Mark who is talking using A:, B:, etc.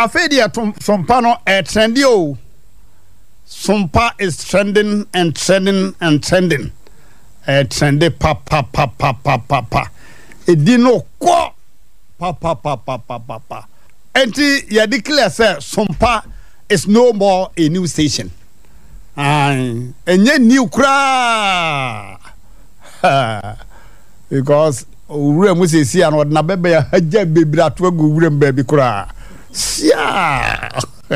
A: afedia sompa no trendy o. Sompa is trending and trending and trending. Trendy pa. Edino ko pa. Enti ya declare say Sompa is no more a new station. Enye new kra. Because ure mu se si an na bebe ya haja bebira to agu ure mba bi kra. Sia.